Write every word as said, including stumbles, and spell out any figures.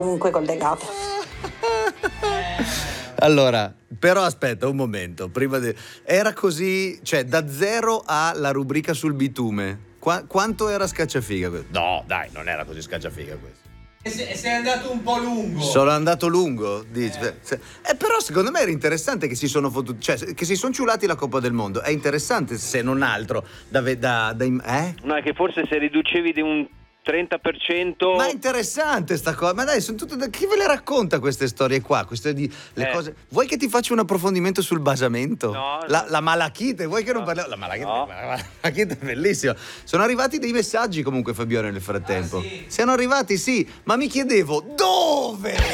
comunque collegate. Allora, però aspetta un momento, prima di... era così, cioè da zero alla rubrica sul bitume. Qua... quanto era scacciafiga questo? No, dai, non era così scacciafiga questo. E se- sei andato un po' lungo. Sono andato lungo? Dici? Eh. Eh, però secondo me era interessante che si sono fottuti, cioè che si sono ciulati la Coppa del Mondo. È interessante, se non altro, da, da, da eh? No, è che forse se riducevi di un trenta per cento. Ma è interessante sta cosa. Ma dai, sono tutte da... chi ve le racconta queste storie qua? Queste di le Eh. cose. Vuoi che ti faccia un approfondimento sul basamento? No, la, no. la malachite, vuoi che non No. parliamo? La malachite, No. la malachite è bellissima. Sono arrivati dei messaggi comunque, Fabione, nel frattempo. Ah, sì? Siano arrivati, sì, ma mi chiedevo dove?